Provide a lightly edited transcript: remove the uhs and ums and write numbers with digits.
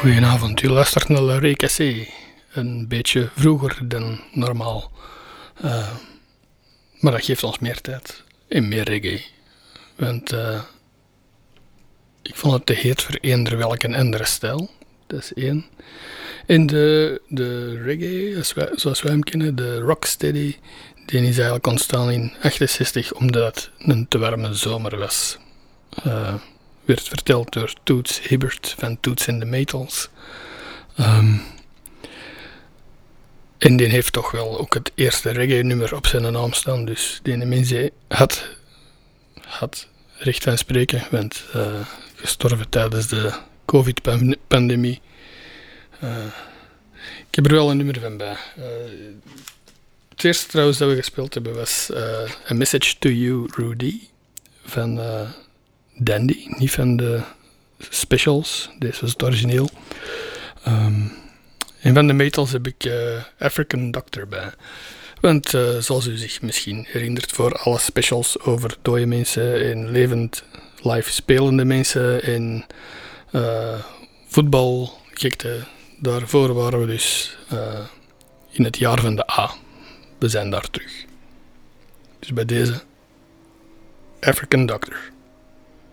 Goedenavond, u luistert naar Le Recassé. Een beetje vroeger dan normaal. Maar dat geeft ons meer tijd en meer reggae. Want ik vond het te heet voor eender welke andere stijl. Dat is één. En de reggae, zoals wij hem kennen, de rocksteady, die is eigenlijk ontstaan in 1968 omdat het een te warme zomer was. Werd verteld door Toots Hibbert van Toots and the Maytals. En die heeft toch wel ook het eerste reggae-nummer op zijn naam staan. Dus die mensen had recht van spreken, want gestorven tijdens de COVID-pandemie. Ik heb er wel een nummer van bij. Het eerste trouwens dat we gespeeld hebben was A Message to You, Rudy, van Dandy, niet van de specials. Deze was het origineel. En van de Maytals heb ik African Doctor bij. Want zoals u zich misschien herinnert, voor alle specials over dode mensen en levend live spelende mensen en voetbalgekte, daarvoor waren we dus in het jaar van de A. We zijn daar terug. Dus bij deze African Doctor.